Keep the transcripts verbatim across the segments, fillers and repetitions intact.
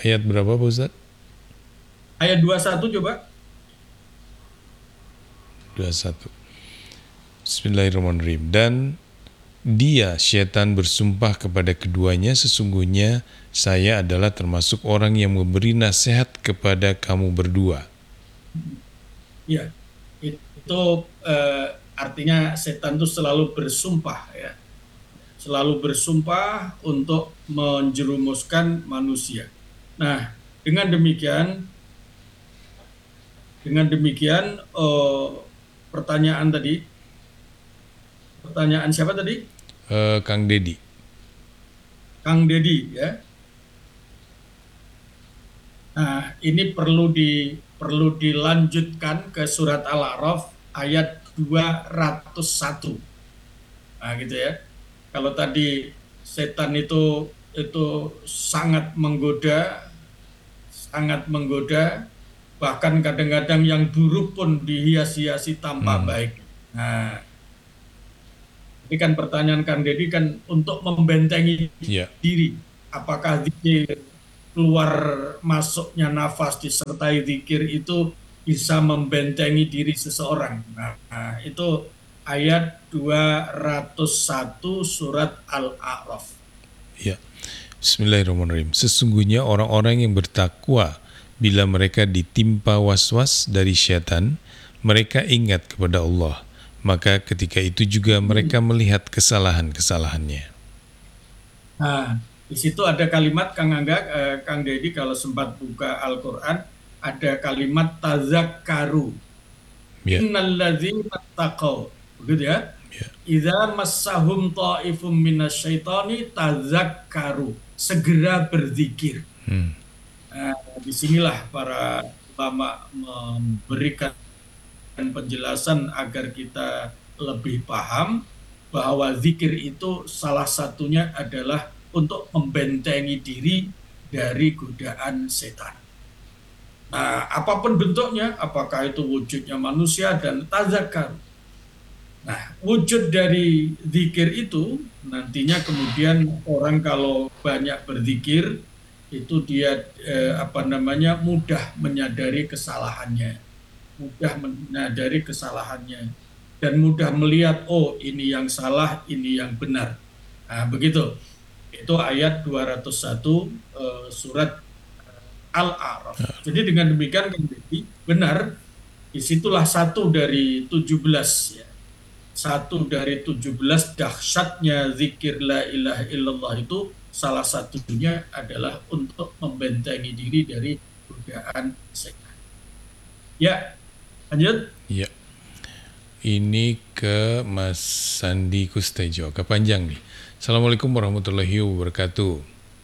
Ayat berapa Pak Ustaz? Ayat dua puluh satu coba. dua puluh satu. Bismillahirrahmanirrahim. Dan dia, syaitan, bersumpah kepada keduanya, sesungguhnya saya adalah termasuk orang yang memberi nasihat kepada kamu berdua. Ya, itu eh, artinya setan itu selalu bersumpah ya, selalu bersumpah untuk menjerumuskan manusia. Nah, dengan demikian, dengan demikian eh, pertanyaan tadi, pertanyaan siapa tadi? Uh, Kang Dedi. Kang Dedi ya. Nah, ini perlu di perlu dilanjutkan ke surat Al-A'raf ayat dua ratus satu. Nah, gitu ya. Kalau tadi setan itu itu sangat menggoda, sangat menggoda, bahkan kadang-kadang yang buruk pun dihias-hiasi tampak Hmm. baik. Nah, ini kan pertanyaan Kang Dedi kan untuk membentengi Ya. diri. Apakah zikir keluar masuknya nafas disertai zikir itu bisa membentengi diri seseorang. Nah, nah itu ayat dua ratus satu surat Al-A'raf. Ya. Bismillahirrahmanirrahim. Sesungguhnya orang-orang yang bertakwa bila mereka ditimpa was-was dari syaitan, mereka ingat kepada Allah. Maka ketika itu juga mereka melihat kesalahan-kesalahannya. Nah, di situ ada kalimat Kang Angga, eh, Kang Dedi kalau sempat buka Al-Quran, ada kalimat tazakkaru. Ya. Innalladzina taqaw. Begitu ya. Ya. Idza massahum ta'ifum minasyaitani tazakkaru. Segera berzikir. Hmm. Nah, disinilah para ulama memberikan penjelasan agar kita lebih paham bahwa zikir itu salah satunya adalah untuk membentengi diri dari godaan setan. Nah, apapun bentuknya, apakah itu wujudnya manusia dan tazakkar. Nah, wujud dari zikir itu nantinya kemudian orang kalau banyak berzikir itu dia eh, apa namanya mudah menyadari kesalahannya, mudah menyadari kesalahannya dan mudah melihat oh ini yang salah, ini yang benar. Nah, begitu. Itu ayat dua ratus satu eh, surat Al-A'raf. Jadi dengan demikian benar, disitulah satu dari tujuh belas ya. Satu dari tujuh belas dahsyatnya zikir la ilaha illallah itu salah satunya adalah untuk membentengi diri dari godaan setan. Ya, lanjut. Ya. Ini ke Mas Sandi Kustejo, agak panjang nih. Assalamualaikum warahmatullahi wabarakatuh.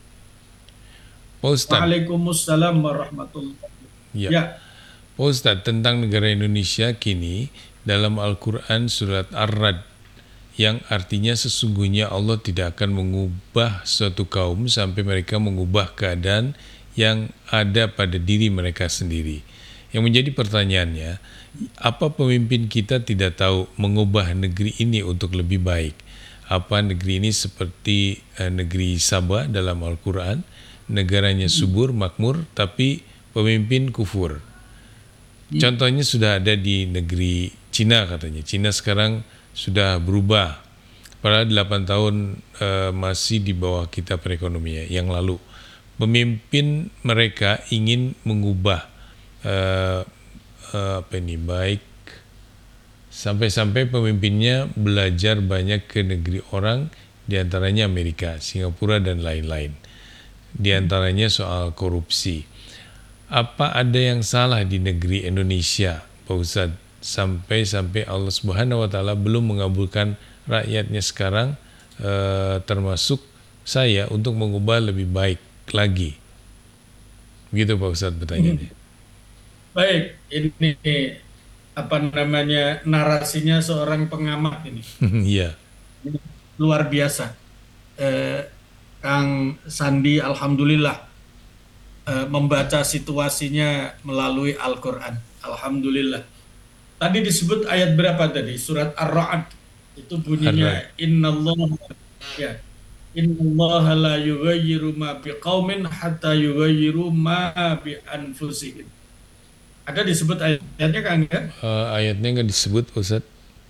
Pak Ustadz. Waalaikumsalam warahmatullahi wabarakatuh. Ya. Ya. Pak Ustadz, tentang negara Indonesia kini dalam Al-Quran surat Ar-Ra'd yang artinya sesungguhnya Allah tidak akan mengubah suatu kaum sampai mereka mengubah keadaan yang ada pada diri mereka sendiri. Yang menjadi pertanyaannya, apa pemimpin kita tidak tahu mengubah negeri ini untuk lebih baik? Apa negeri ini seperti eh, negeri Sabah dalam Al-Quran, negaranya subur, makmur, tapi pemimpin kufur. Contohnya sudah ada di negeri Cina katanya. Cina sekarang sudah berubah. Padahal delapan tahun uh, masih di bawah kita perekonomian yang lalu. Pemimpin mereka ingin mengubah uh, uh, apa ini baik sampai-sampai pemimpinnya belajar banyak ke negeri orang, diantaranya Amerika, Singapura dan lain-lain. Diantaranya soal korupsi. Apa ada yang salah di negeri Indonesia, Pak Ustadz, sampai-sampai Allah Subhanahu wa Ta'ala belum mengabulkan rakyatnya sekarang, eh, termasuk saya, untuk mengubah lebih baik lagi? Begitu Pak Ustadz pertanyaannya. Baik, ini apa namanya narasinya seorang pengamat ini. Iya. Luar biasa. Eh, Kang Sandi, alhamdulillah membaca situasinya melalui Al-Quran. Alhamdulillah. Tadi disebut ayat berapa tadi? Surat Ar-Ra'd. Itu bunyinya Innallaha ya. Innallaha la yughayyiru ma biqaumin hatta yughayyiru ma bi anfusihim. Ada disebut ayatnya Kang ya? Uh, ayatnya nggak disebut, Ustaz.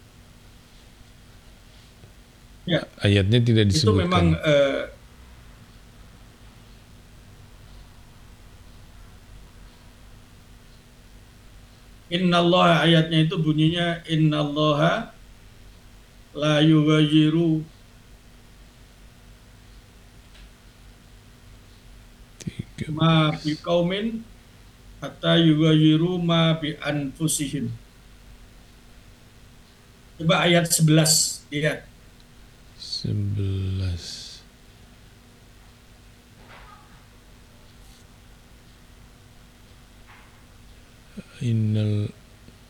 Ya, Ayatnya tidak itu memang disebutkan. uh, Innallaha, ayatnya itu bunyinya innallaha la yughayyiru ma biqaumin hatta yughayyiru ma bi anfusihim. Coba ayat sebelas lihat. sebelas. Innal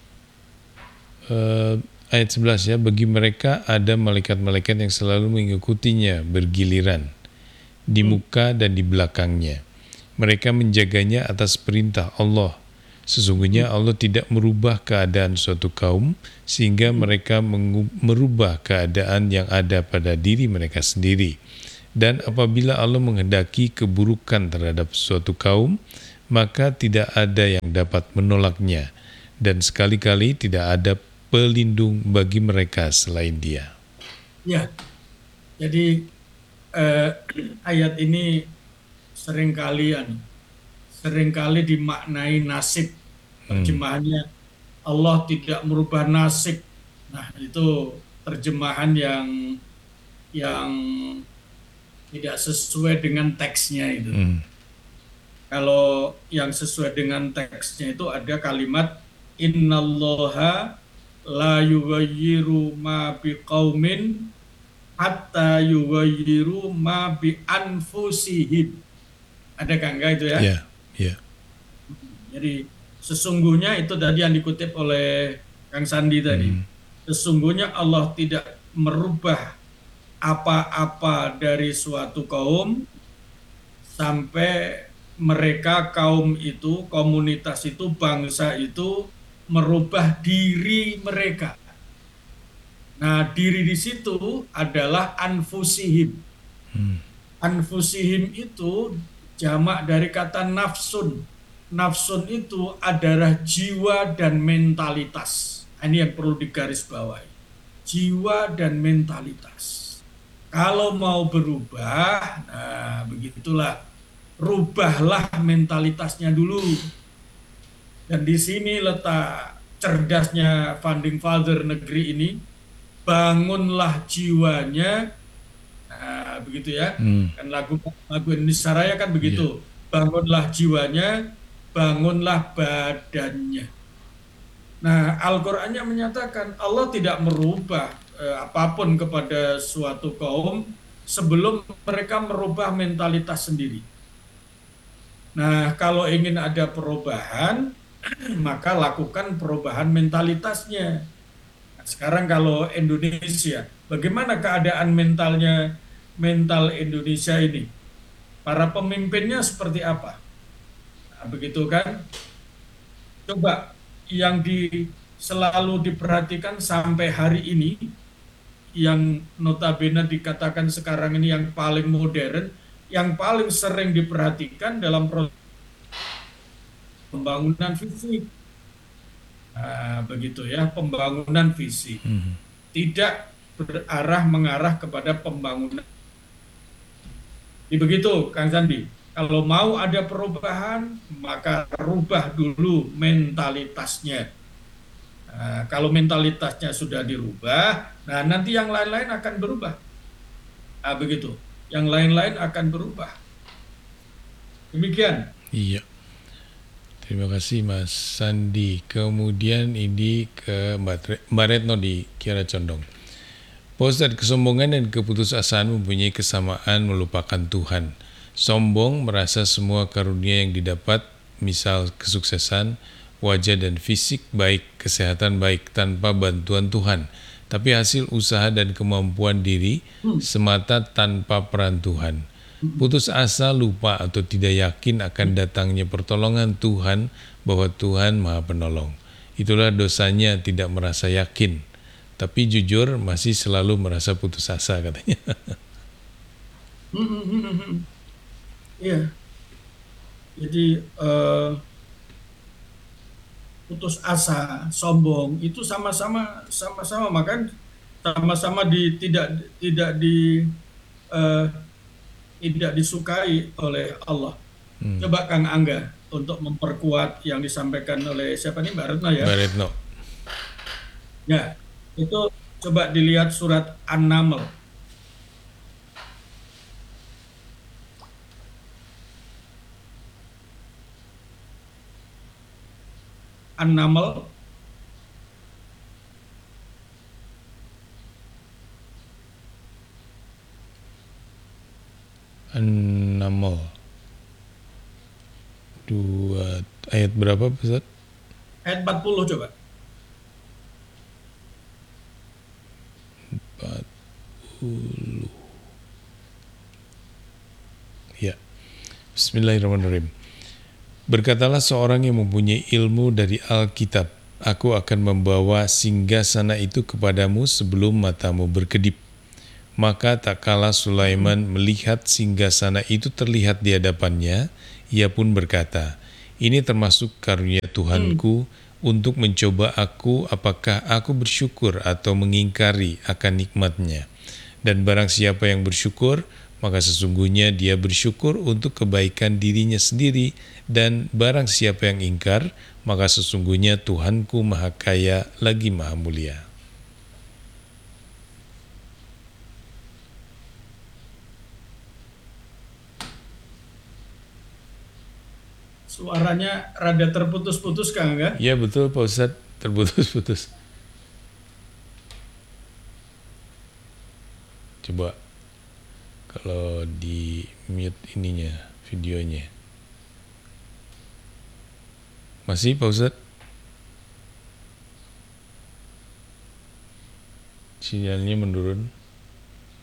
uh, ayat sebelas ya, bagi mereka ada malaikat-malaikat yang selalu mengikutinya bergiliran di muka dan di belakangnya. Mereka menjaganya atas perintah Allah. Sesungguhnya Allah tidak merubah keadaan suatu kaum sehingga mereka merubah keadaan yang ada pada diri mereka sendiri. Dan apabila Allah menghendaki keburukan terhadap suatu kaum, maka tidak ada yang dapat menolaknya, dan sekali-kali tidak ada pelindung bagi mereka selain Dia. Ya, jadi eh, ayat ini seringkali seringkali dimaknai nasib. Terjemahannya Allah tidak merubah nasib. Nah, itu terjemahan yang yang tidak sesuai dengan teksnya itu. Hmm. Kalau yang sesuai dengan teksnya itu ada kalimat innallaha la yughayyiru ma biqaumin hatta yughayyiru ma bi anfusihim. Ada kan enggak itu ya? Iya, yeah, iya. Yeah. Jadi sesungguhnya itu tadi yang dikutip oleh Kang Sandi tadi. Hmm. Sesungguhnya Allah tidak merubah apa-apa dari suatu kaum sampai mereka kaum itu, komunitas itu, bangsa itu merubah diri mereka. Nah, diri di situ adalah anfusihim. Hmm. Anfusihim itu jamak dari kata nafsun. Nafsun itu adalah jiwa dan mentalitas. Ini yang perlu digarisbawahi. Jiwa dan mentalitas. Kalau mau berubah, nah begitulah. Rubahlah mentalitasnya dulu. Dan di sini letak cerdasnya founding father negeri ini. Bangunlah jiwanya. Nah, begitu ya. Hmm. Kan lagu lagu Indonesia Raya kan begitu. Yeah. Bangunlah jiwanya, bangunlah badannya. Nah, Al-Qur'annya menyatakan Allah tidak merubah eh, apapun kepada suatu kaum sebelum mereka merubah mentalitas sendiri. Nah, kalau ingin ada perubahan, maka lakukan perubahan mentalitasnya. Nah, sekarang kalau Indonesia, bagaimana keadaan mentalnya, mental Indonesia ini? Para pemimpinnya seperti apa? Nah, begitu kan? Coba yang di, selalu diperhatikan sampai hari ini, yang notabene dikatakan sekarang ini yang paling modern, yang paling sering diperhatikan dalam proses pembangunan fisik. Nah, begitu ya, pembangunan fisik. Hmm. Tidak berarah mengarah kepada pembangunan. Jadi begitu, Kang Sandi. Kalau mau ada perubahan, maka rubah dulu mentalitasnya. Nah, kalau mentalitasnya sudah dirubah, nah nanti yang lain-lain akan berubah. Nah, begitu. Yang lain-lain akan berubah. Demikian. Iya. Terima kasih Mas Sandi. Kemudian ini ke Mbak Retno di Kiara Condong. Pak Ustadz, kesombongan dan keputusasaan mempunyai kesamaan melupakan Tuhan. Sombong merasa semua karunia yang didapat, misal kesuksesan, wajah dan fisik baik, kesehatan baik tanpa bantuan Tuhan. Tapi hasil usaha dan kemampuan diri semata tanpa peran Tuhan. Putus asa, lupa atau tidak yakin akan datangnya pertolongan Tuhan, bahwa Tuhan Maha Penolong. Itulah dosanya tidak merasa yakin, tapi jujur masih selalu merasa putus asa katanya. Hmm, hmm, hmm, hmm, hmm. Iya, jadi eh, putus asa, sombong itu sama-sama sama-sama makan sama-sama di tidak tidak di eh, tidak disukai oleh Allah. Hmm. Coba Kang Angga untuk memperkuat yang disampaikan oleh siapa nih Mbak Retno ya. Mbak Retno. Ya, itu coba dilihat surat An-Naml. An-Naml An-Naml dua ayat berapa Ustaz? ayat empat puluh coba. empat puluh. Ya. Bismillahirrahmanirrahim. Berkatalah seorang yang mempunyai ilmu dari Alkitab, aku akan membawa singgasana itu kepadamu sebelum matamu berkedip. Maka tak kala Sulaiman melihat singgasana itu terlihat di hadapannya, ia pun berkata, ini termasuk karunia Hmm. Tuhanku untuk mencoba aku apakah aku bersyukur atau mengingkari akan nikmatnya. Dan barang siapa yang bersyukur, maka sesungguhnya dia bersyukur untuk kebaikan dirinya sendiri, dan barang siapa yang ingkar, maka sesungguhnya Tuhanku maha kaya lagi maha mulia. Suaranya rada terputus-putus Kang Angga. Ya betul Pak Ustadz, terputus-putus. Coba kalau di mute ininya, videonya. Masih Pak Ustadz? Sinyalnya menurun.